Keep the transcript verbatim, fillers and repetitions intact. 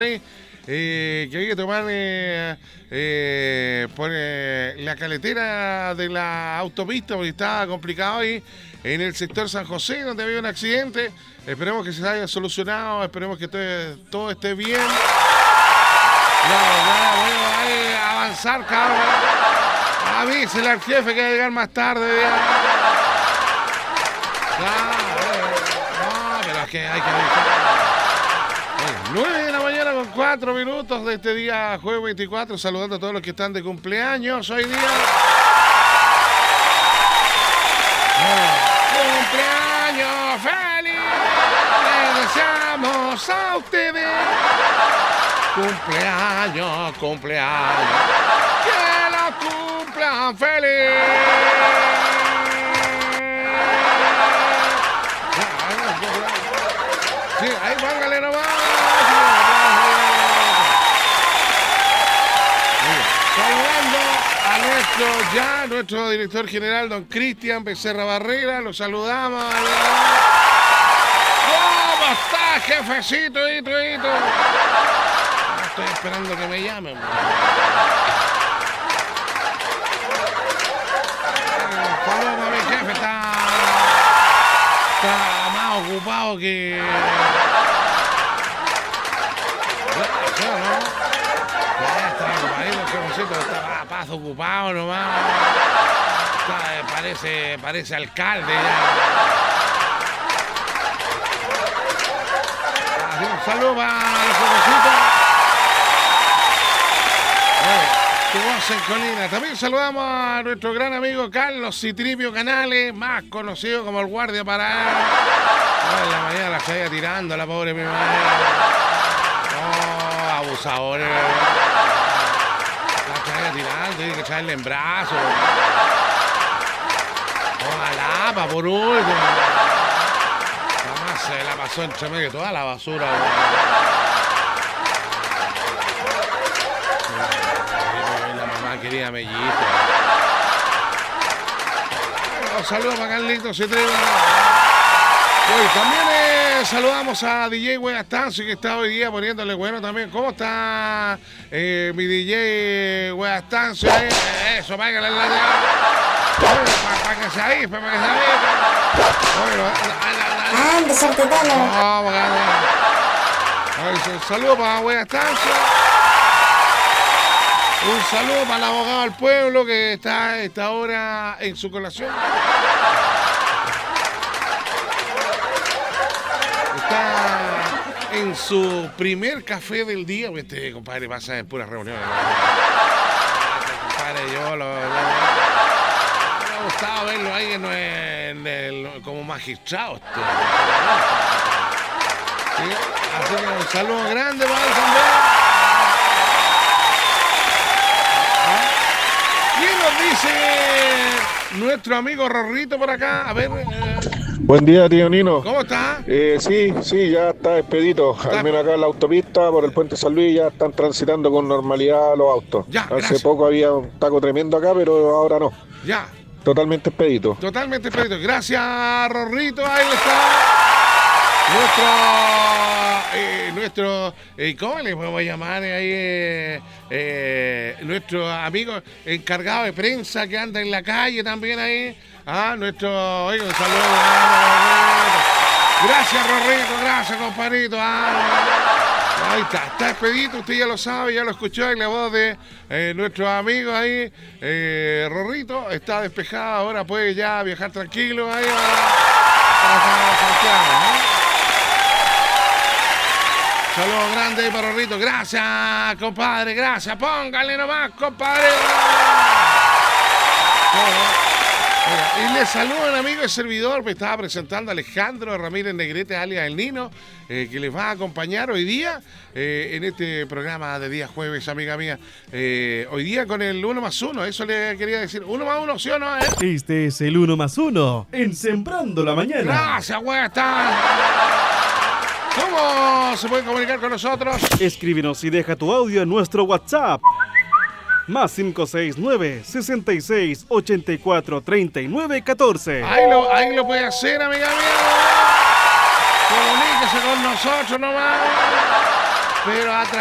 Eh, que hay que tomar eh, eh, por eh, la caletera de la autopista porque estaba complicado ahí en el sector San José donde había un accidente. Esperemos que se haya solucionado, esperemos que todo, todo esté bien. No, ya, bueno, hay avanzar, cabrón. Avísele al jefe que va a llegar más tarde. Ya. Ya, eh, no, pero es que hay que avisar. nueve de la mañana con cuatro minutos de este día jueves veinticuatro, saludando a todos los que están de cumpleaños hoy día. ¡Cumpleaños feliz! ¡Les deseamos a ustedes! ¡Cumpleaños, cumpleaños! ¡Que la cumplan feliz! Sí, ahí póngale nomás. Saludando a nuestro ya, nuestro director general, don Cristian Becerra Barrera, lo saludamos. ¿Cómo está, jefecito? Hito, hito? Estoy esperando que me llamen. Saludos a mi jefe, está, está más ocupado que... Claro, ¿no? Está ocupadito, jefecito, está paso ocupado nomás. Está, parece, parece alcalde ya. Así, un saludo para los jefecitos. Tu voz en colina. También saludamos a nuestro gran amigo Carlos Citripio Canales, más conocido como el guardia para... Oh, en la mañana la traía tirando a la pobre mi madre. Oh, abusadores. Tirando, tiene que echarle en brazos. Ojalá, pa' por último. Mamá se la pasó entre medio toda la basura. La mamá quería mellito. Bueno, saludos para Carlitos y tres. Hoy también eh, saludamos a D J Weastancio que está hoy día poniéndole bueno también. ¿Cómo está eh, mi D J Weastancio? Eh, eso, págale la llave. Para que se aíspe, para que se aíspe. Ah, de Sartetano. Vamos, un saludo para Weastancio. Un saludo para el abogado del pueblo que está a esta hora en su colación. Está en su primer café del día. Este compadre pasa en puras reuniones. Este compadre, yo lo, lo, me ha gustado verlo ahí en el, en el, como magistrado. Este. ¿Sí? Así que un saludo grande para él también. ¿Quién nos dice nuestro amigo Rorrito por acá? A ver. Eh, Buen día, tío Nino. ¿Cómo está? Eh, sí, sí, ya está expedito. Está. Al menos acá en la autopista, por el puente San Luis, ya están transitando con normalidad los autos. Ya, Hace gracias. poco había un taco tremendo acá, pero ahora no. Ya. Totalmente expedito. Totalmente expedito. Gracias, Rorrito. Ahí está. Nuestro, eh, nuestro, eh, ¿cómo le podemos llamar ahí? Eh, eh, nuestro amigo encargado de prensa que anda en la calle también ahí. Ah, nuestro, oye, un saludo. Gracias, Rorrito, gracias, compadrito. Ah, ahí está, está expedito, usted ya lo sabe, ya lo escuchó en la voz de eh, nuestro amigo ahí, eh, Rorrito. Está despejado, ahora puede ya viajar tranquilo ahí a, a Santiago, ¿no? Saludos grandes para Rorrito. Gracias, compadre. Gracias. Póngale nomás, compadre. Y le saludo al amigo y servidor. Me estaba presentando a Alejandro Ramírez Negrete, alias El Nino, eh, que les va a acompañar hoy día eh, en este programa de día jueves, amiga mía. Eh, hoy día con el uno más uno. Eso le quería decir. Uno más uno, ¿sí o no? Eh? Este es el uno más uno en Sembrando la Mañana. Gracias, güey. Está. ¿Cómo se pueden comunicar con nosotros? Escríbenos y deja tu audio en nuestro WhatsApp. Más cinco seis nueve, sesenta y seis, ochenta y cuatro, treinta y nueve, catorce. Ahí lo, ahí lo puede hacer, amiga mía. Comuníquese con nosotros nomás. pero a